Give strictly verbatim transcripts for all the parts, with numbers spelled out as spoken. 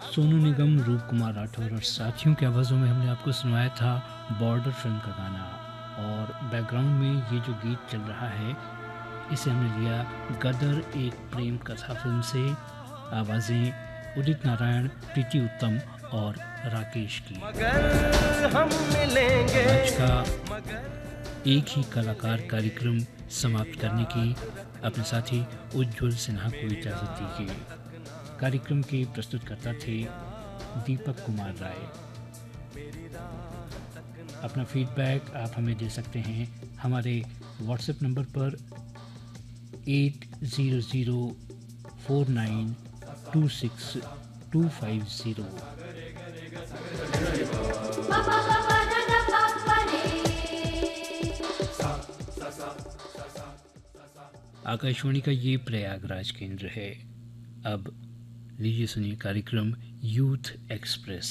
सोनू निगम, रूप कुमार राठौर और साथियों की आवाज़ों में हमने आपको सुनवाया था बॉर्डर फिल्म का गाना। और बैकग्राउंड में ये जो गीत चल रहा है इसे हमने लिया गदर एक प्रेम कथा फिल्म से। आवाज़ें उदित नारायण, प्रीति उत्तम और राकेश की। मगर हम मिलेंगे। आज का एक ही कलाकार कार्यक्रम समाप्त करने की अपने साथी उज्ज्वल सिन्हा को इजाज़त दीजिए। कार्यक्रम के प्रस्तुतकर्ता थे दीपक कुमार राय। अपना फीडबैक आप हमें दे सकते हैं हमारे व्हाट्सएप नंबर पर eight zero zero four nine to six to five zero. Akashvani का ये प्रयागराज केंद्र है। अब लीजिए सुनिए कार्यक्रम यूथ एक्सप्रेस।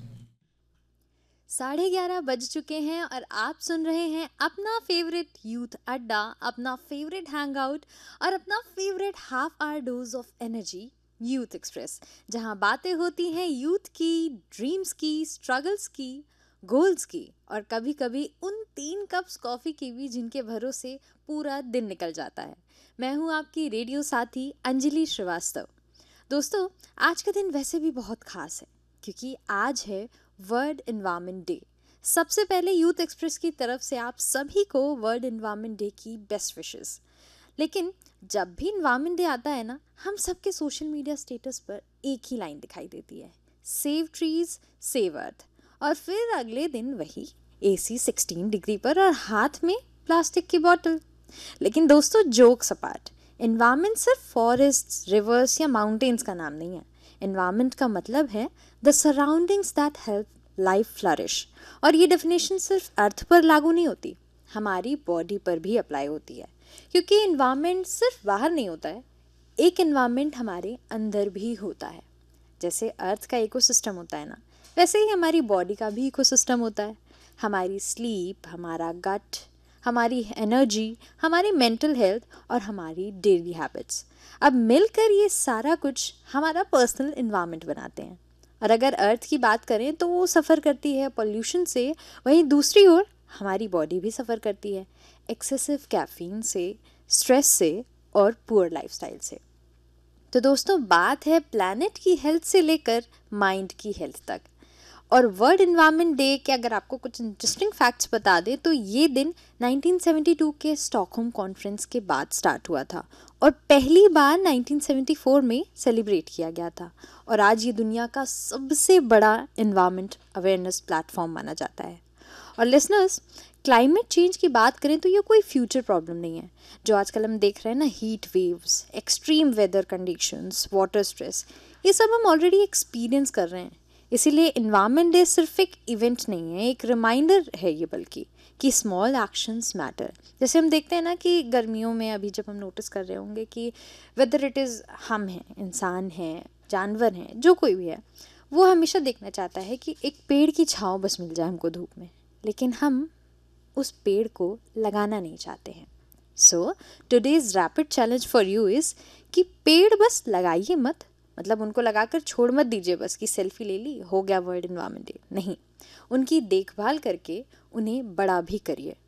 साढ़े ग्यारह बज चुके हैं और आप सुन रहे हैं अपना फेवरेट यूथ अड्डा, अपना फेवरेट हैंग आउट और अपना favourite half hour dose of energy youth express, जहां बातें होती हैं यूथ की, ड्रीम्स की, स्ट्रगल्स की, गोल्स की और कभी कभी उन तीन कप्स कॉफ़ी की भी जिनके भरोसे पूरा दिन निकल जाता है। मैं हूं आपकी रेडियो साथी अंजलि श्रीवास्तव। दोस्तों, आज का दिन वैसे भी बहुत ख़ास है क्योंकि आज है वर्ल्ड एनवायरनमेंट डे। सबसे पहले यूथ एक्सप्रेस की तरफ से आप सभी को वर्ल्ड एनवायरनमेंट डे की बेस्ट विशेस। लेकिन जब भी एनवायरनमेंट डे आता है ना, हम सबके सोशल मीडिया स्टेटस पर एक ही लाइन दिखाई देती है, सेव ट्रीज सेव अर्थ। और फिर अगले दिन वही एसी सिक्सटीन डिग्री पर और हाथ में प्लास्टिक की बोतल। लेकिन दोस्तों, जोक्स अपार्ट, एनवायरनमेंट सिर्फ फॉरेस्ट, रिवर्स या माउंटेन्स का नाम नहीं है। एनवायरनमेंट का मतलब है the surroundings that help life flourish. और ये डेफिनेशन सिर्फ अर्थ पर लागू नहीं होती, हमारी बॉडी पर भी अप्लाई होती है। क्योंकि एनवायरनमेंट सिर्फ बाहर नहीं होता है, एक एनवायरनमेंट हमारे अंदर भी होता है। जैसे अर्थ का इकोसिस्टम होता है ना, वैसे ही हमारी बॉडी का भी इकोसिस्टम होता है। हमारी स्लीप, हमारा गट, हमारी एनर्जी, हमारी मेंटल हेल्थ और हमारी डेली हैबिट्स, अब मिलकर ये सारा कुछ हमारा पर्सनल एनवायरनमेंट बनाते हैं। और अगर अर्थ की बात करें तो वो सफ़र करती है पोल्यूशन से, वहीं दूसरी ओर हमारी बॉडी भी सफ़र करती है एक्सेसिव कैफीन से, स्ट्रेस से और पुअर लाइफस्टाइल से। तो दोस्तों, बात है प्लैनेट की हेल्थ से लेकर माइंड की हेल्थ तक। और वर्ल्ड एनवायरनमेंट डे के अगर आपको कुछ इंटरेस्टिंग फैक्ट्स बता दें तो ये दिन नाइनटीन सेवेंटी टू के स्टॉकहोम कॉन्फ्रेंस के बाद स्टार्ट हुआ था और पहली बार नाइनटीन सेवेंटी फोर में सेलिब्रेट किया गया था। और आज ये दुनिया का सबसे बड़ा एनवायरनमेंट अवेयरनेस प्लेटफॉर्म माना जाता है। और लिसनर्स, क्लाइमेट चेंज की बात करें तो ये कोई फ्यूचर प्रॉब्लम नहीं है। जो आजकल हम देख रहे हैं ना, heat waves, extreme weather conditions, water stress, ये सब हम ऑलरेडी एक्सपीरियंस कर रहे हैं। इसीलिए एनवायरनमेंट डे सिर्फ एक इवेंट नहीं है, एक रिमाइंडर है ये, बल्कि कि स्मॉल एक्शंस मैटर। जैसे हम देखते हैं ना कि गर्मियों में अभी जब हम नोटिस कर रहे होंगे कि वेदर इट इज़, हम हैं, इंसान हैं, जानवर हैं, जो कोई भी है, वो हमेशा देखना चाहता है कि एक पेड़ की छाँव बस मिल जाए हमको धूप में, लेकिन हम उस पेड़ को लगाना नहीं चाहते हैं। So today's rapid challenge for you is कि पेड़ बस लगाइए मत, मतलब उनको लगाकर छोड़ मत दीजिए बस कि सेल्फी ले ली, हो गया वर्ल्ड एनवायरनमेंट डे। नहीं, उनकी देखभाल करके उन्हें बड़ा भी करिए।